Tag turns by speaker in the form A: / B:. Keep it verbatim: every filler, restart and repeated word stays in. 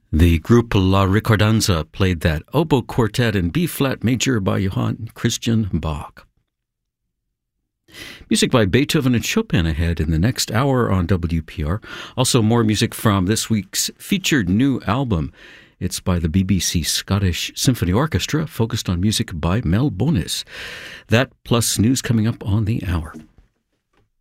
A: The group La Ricordanza played that oboe quartet in B-flat major by Johann Christian Bach. Music by Beethoven and Chopin ahead in the next hour on W P R. Also more music from this week's featured new album. It's by the B B C Scottish Symphony Orchestra, focused on music by Mel Bonis. That plus news coming up on the hour.